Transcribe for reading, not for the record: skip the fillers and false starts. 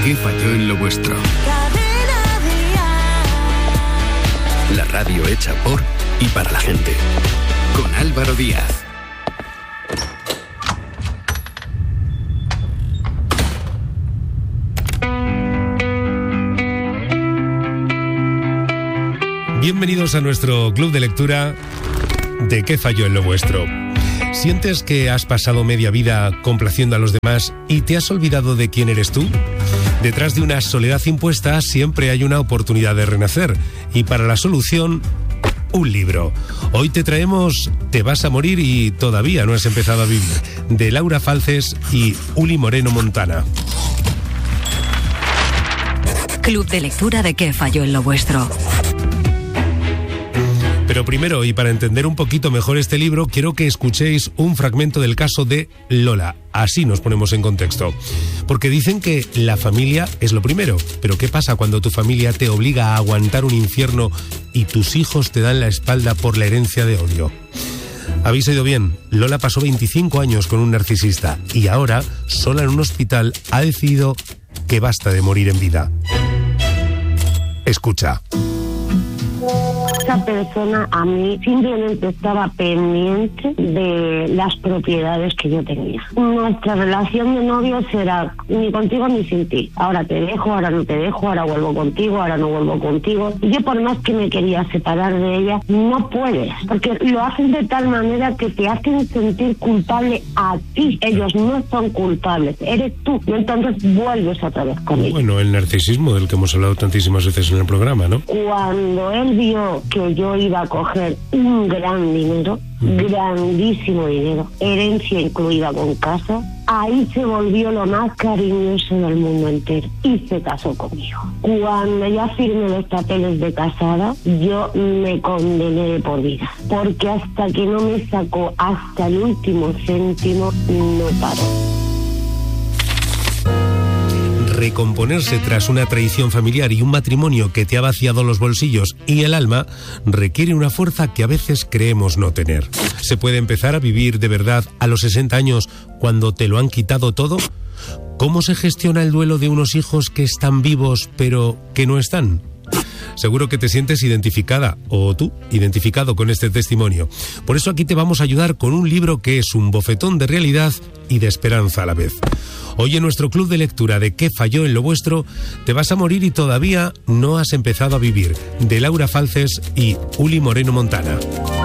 ¿Qué falló en lo vuestro? La radio hecha por y para la gente. Con Álvaro Díaz. Bienvenidos a nuestro club de lectura de ¿Qué falló en lo vuestro? ¿Sientes que has pasado media vida complaciendo a los demás y te has olvidado de quién eres tú? Detrás de una soledad impuesta siempre hay una oportunidad de renacer, y para la solución, un libro. Hoy te traemos Te vas a morir y todavía no has empezado a vivir, de Laura Falces y Uli Moreno Montana. Club de lectura de ¿Qué falló en lo vuestro? Pero primero, y para entender un poquito mejor este libro, quiero que escuchéis un fragmento del caso de Lola. Así nos ponemos en contexto. Porque dicen que la familia es lo primero. Pero ¿qué pasa cuando tu familia te obliga a aguantar un infierno y tus hijos te dan la espalda por la herencia de odio? Habéis oído bien, Lola pasó 25 años con un narcisista y ahora, sola en un hospital, ha decidido que basta de morir en vida. Escucha. Esa persona a mí simplemente estaba pendiente de las propiedades que yo tenía. Nuestra relación de novios era ni contigo ni sin ti. Ahora te dejo, ahora no te dejo, ahora vuelvo contigo, ahora no vuelvo contigo. Y yo, por más que me quería separar de ella, no puedes, porque lo hacen de tal manera que te hacen sentir culpable a ti. Ellos no son culpables, eres tú. Y entonces vuelves otra vez con ellos. Bueno, el narcisismo del que hemos hablado tantísimas veces en el programa, ¿no? Cuando él vio que yo iba a coger un gran dinero, grandísimo dinero, herencia incluida con casa, ahí se volvió lo más cariñoso del mundo entero y se casó conmigo. Cuando ya firmé los papeles de casada, yo me condené de por vida, porque hasta que no me sacó hasta el último céntimo, no paró. Recomponerse tras una traición familiar y un matrimonio que te ha vaciado los bolsillos y el alma requiere una fuerza que a veces creemos no tener. ¿Se puede empezar a vivir de verdad a los 60 años cuando te lo han quitado todo? ¿Cómo se gestiona el duelo de unos hijos que están vivos pero que no están? Seguro que te sientes identificada, o tú, identificado con este testimonio. Por eso aquí te vamos a ayudar con un libro que es un bofetón de realidad y de esperanza a la vez. Hoy en nuestro club de lectura de ¿Qué falló en lo vuestro? Te vas a morir y todavía no has empezado a vivir, de Laura Falces y Uli Moreno Montana.